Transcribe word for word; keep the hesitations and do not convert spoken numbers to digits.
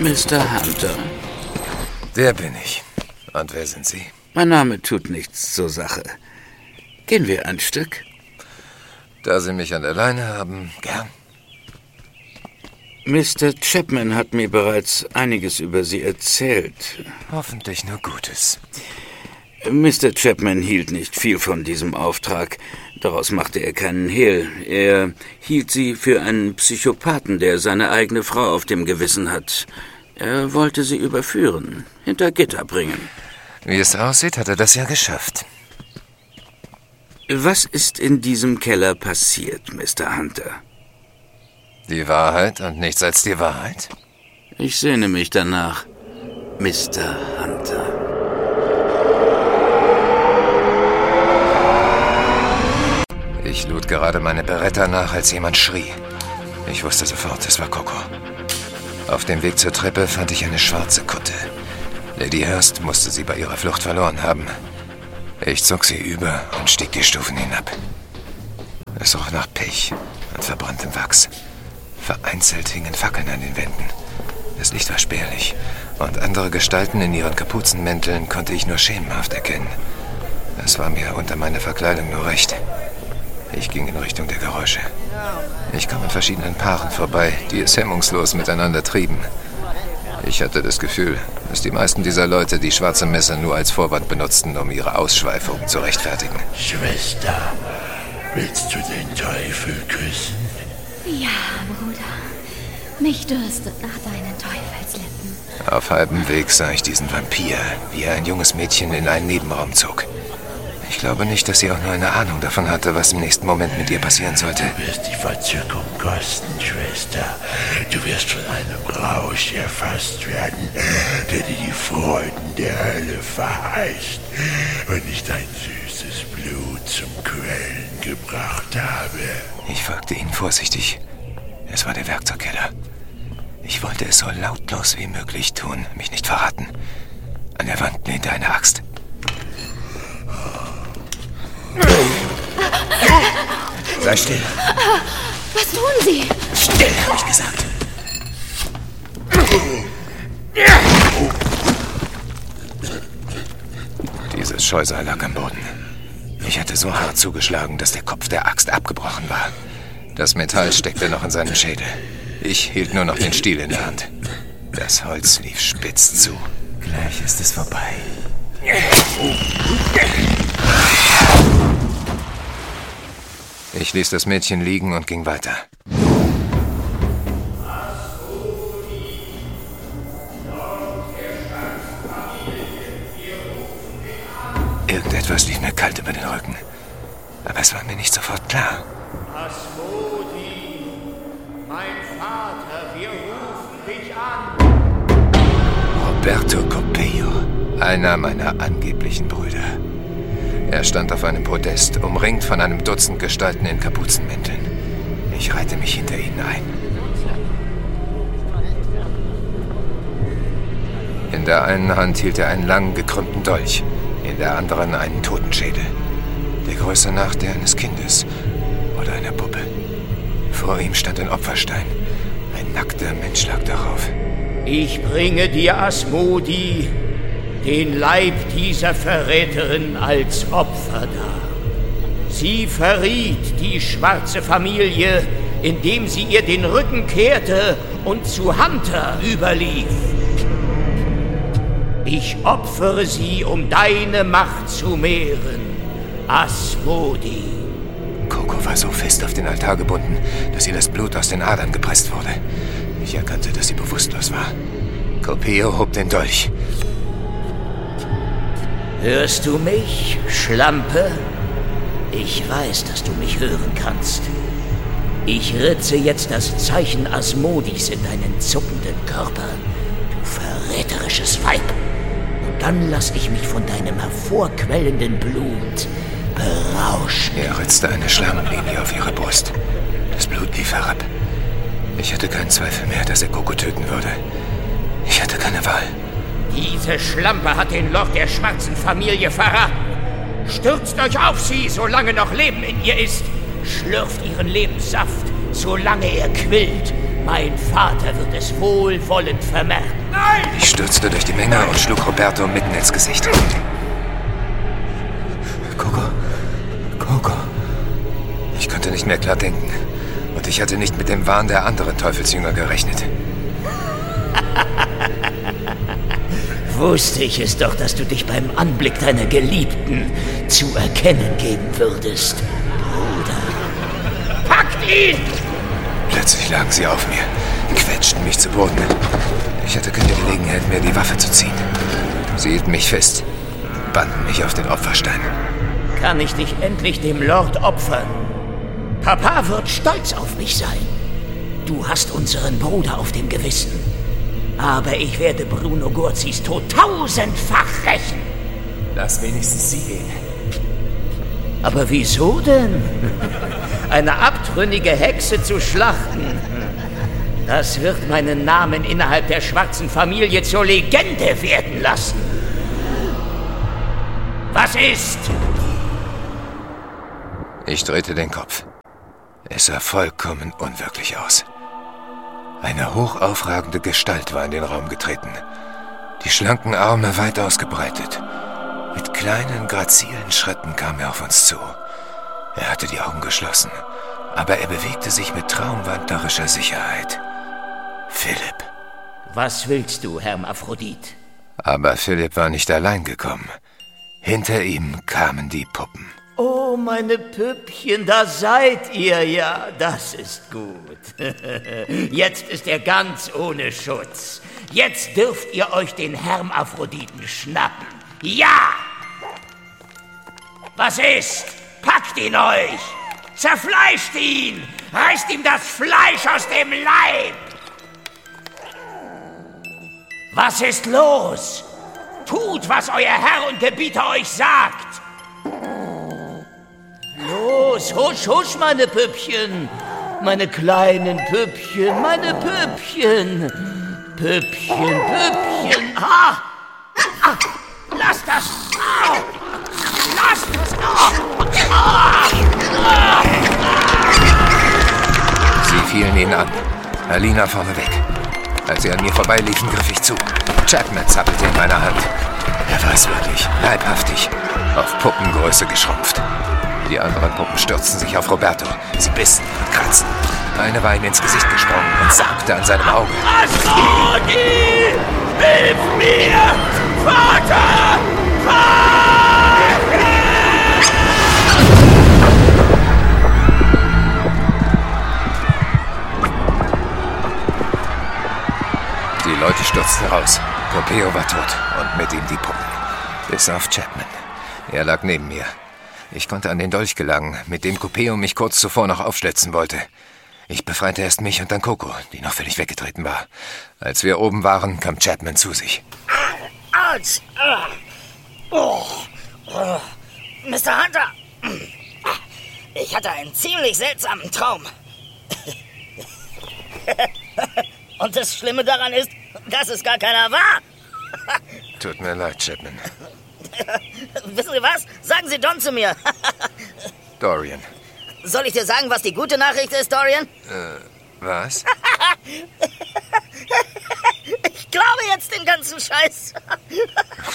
Mister Hunter. Der bin ich. Und wer sind Sie? Mein Name tut nichts zur Sache. Gehen wir ein Stück? Da Sie mich an der Leine haben, gern. Mister Chapman hat mir bereits einiges über Sie erzählt. Hoffentlich nur Gutes. Mister Chapman hielt nicht viel von diesem Auftrag. Daraus machte er keinen Hehl. Er hielt Sie für einen Psychopathen, der seine eigene Frau auf dem Gewissen hat. Er wollte sie überführen, hinter Gitter bringen. Wie es aussieht, hat er das ja geschafft. Was ist in diesem Keller passiert, Mister Hunter? Die Wahrheit und nichts als die Wahrheit? Ich sehne mich danach, Mister Hunter. Ich lud gerade meine Beretta nach, als jemand schrie. Ich wusste sofort, es war Coco. Auf dem Weg zur Treppe fand ich eine schwarze Kutte. Lady Hurst musste sie bei ihrer Flucht verloren haben. Ich zog sie über und stieg die Stufen hinab. Es roch nach Pech und verbranntem Wachs. Vereinzelt hingen Fackeln an den Wänden. Das Licht war spärlich und andere Gestalten in ihren Kapuzenmänteln konnte ich nur schemenhaft erkennen. Es war mir unter meiner Verkleidung nur recht. Ich ging in Richtung der Geräusche. Ich kam an verschiedenen Paaren vorbei, die es hemmungslos miteinander trieben. Ich hatte das Gefühl, dass die meisten dieser Leute die schwarze Messer nur als Vorwand benutzten, um ihre Ausschweifungen zu rechtfertigen. Schwester, willst du den Teufel küssen? Ja, Bruder. Mich dürstet nach deinen Teufelslippen. Auf halbem Weg sah ich diesen Vampir, wie er ein junges Mädchen in einen Nebenraum zog. Ich glaube nicht, dass sie auch nur eine Ahnung davon hatte, was im nächsten Moment mit ihr passieren sollte. Du wirst die Verzückung kosten, Schwester. Du wirst von einem Rausch erfasst werden, der dir die Freuden der Hölle verheißt, wenn ich dein süßes Blut zum Quellen gebracht habe. Ich folgte ihnen vorsichtig. Es war der Werkzeugkeller. Ich wollte es so lautlos wie möglich tun, mich nicht verraten. An der Wand lehnte eine Axt. Sei still. Was tun Sie? Still, habe ich gesagt. Dieses Scheusal lag am Boden. Ich hatte so hart zugeschlagen, dass der Kopf der Axt abgebrochen war. Das Metall steckte noch in seinem Schädel. Ich hielt nur noch den Stiel in der Hand. Das Holz lief spitz zu. Gleich ist es vorbei. Ich ließ das Mädchen liegen und ging weiter. Irgendetwas lief mir kalt über den Rücken. Aber es war mir nicht sofort klar. Asmodi, mein Vater, wir rufen dich an. Roberto Coppello, einer meiner angeblichen Brüder. Er stand auf einem Podest, umringt von einem Dutzend Gestalten in Kapuzenmänteln. Ich reihte mich hinter ihnen ein. In der einen Hand hielt er einen langen, gekrümmten Dolch, in der anderen einen Totenschädel. Der Größe nach der eines Kindes oder einer Puppe. Vor ihm stand ein Opferstein. Ein nackter Mensch lag darauf. Ich bringe dir, Asmodi, den Leib dieser Verräterin als Opfer dar. Sie verriet die schwarze Familie, indem sie ihr den Rücken kehrte und zu Hunter überlief. Ich opfere sie, um deine Macht zu mehren, Asmodi. Coco war so fest auf den Altar gebunden, dass ihr das Blut aus den Adern gepresst wurde. Ich erkannte, dass sie bewusstlos war. Coppello hob den Dolch. Hörst du mich, Schlampe? Ich weiß, dass du mich hören kannst. Ich ritze jetzt das Zeichen Asmodis in deinen zuckenden Körper, du verräterisches Weib. Und dann lass ich mich von deinem hervorquellenden Blut berauschen. Er ritzte eine Schlangenlinie auf ihre Brust. Das Blut lief herab. Ich hatte keinen Zweifel mehr, dass er Coco töten würde. Ich hatte keine Wahl. Diese Schlampe hat den Lord der schwarzen Familie verraten. Stürzt euch auf sie, solange noch Leben in ihr ist. Schlürft ihren Lebenssaft, solange er quillt. Mein Vater wird es wohlwollend vermerken. Nein! Ich stürzte durch die Menge und schlug Roberto mitten ins Gesicht. Coco. Coco. Ich konnte nicht mehr klar denken. Und ich hatte nicht mit dem Wahn der anderen Teufelsjünger gerechnet. Wusste ich es doch, dass du dich beim Anblick deiner Geliebten zu erkennen geben würdest, Bruder. Packt ihn! Plötzlich lagen sie auf mir, quetschten mich zu Boden. Ich hatte keine Gelegenheit mehr, die Waffe zu ziehen. Sie hielten mich fest, banden mich auf den Opferstein. Kann ich dich endlich dem Lord opfern? Papa wird stolz auf mich sein. Du hast unseren Bruder auf dem Gewissen. Aber ich werde Bruno Gurzis Tod tausendfach rächen. Lass wenigstens sie gehen. Aber wieso denn? Eine abtrünnige Hexe zu schlachten, das wird meinen Namen innerhalb der schwarzen Familie zur Legende werden lassen. Was ist? Ich drehte den Kopf. Es sah vollkommen unwirklich aus. Eine hochaufragende Gestalt war in den Raum getreten. Die schlanken Arme weit ausgebreitet. Mit kleinen, grazilen Schritten kam er auf uns zu. Er hatte die Augen geschlossen, aber er bewegte sich mit traumwandlerischer Sicherheit. Philipp. Was willst du, Hermaphrodit? Aber Philipp war nicht allein gekommen. Hinter ihm kamen die Puppen. Oh, meine Püppchen, da seid ihr ja. Das ist gut. Jetzt ist er ganz ohne Schutz. Jetzt dürft ihr euch den Hermaphroditen schnappen. Ja! Was ist? Packt ihn euch! Zerfleischt ihn! Reißt ihm das Fleisch aus dem Leib! Was ist los? Tut, was euer Herr und Gebieter euch sagt! Los, husch, husch, meine Püppchen! Meine kleinen Püppchen, meine Püppchen! Püppchen, Püppchen! Ah! Ah! Lass das! Ah! Lass das! Ah! Ah! Ah! Sie fielen ihn an. Alina vorneweg. Als sie an mir vorbeiliefen, griff ich zu. Chapman zappelte in meiner Hand. Er war es wirklich, leibhaftig, auf Puppengröße geschrumpft. Die anderen Puppen stürzten sich auf Roberto. Sie bissen und kratzten. Eine war ihm ins Gesicht gesprungen und saugte an seinem Auge. Astrologie! Hilf mir! Vater! Vater! Die Leute stürzten raus. Copeo war tot und mit ihm die Puppen. Bis auf Chapman. Er lag neben mir. Ich konnte an den Dolch gelangen, mit dem Copeo mich kurz zuvor noch aufschlitzen wollte. Ich befreite erst mich und dann Coco, die noch völlig weggetreten war. Als wir oben waren, kam Chapman zu sich. Autsch! Oh. Oh. Mister Hunter! Ich hatte einen ziemlich seltsamen Traum. Und das Schlimme daran ist, dass es gar keiner war. Tut mir leid, Chapman. Wissen Sie was? Sagen Sie Don zu mir. Dorian. Soll ich dir sagen, was die gute Nachricht ist, Dorian? Äh, was? Ich glaube jetzt den ganzen Scheiß.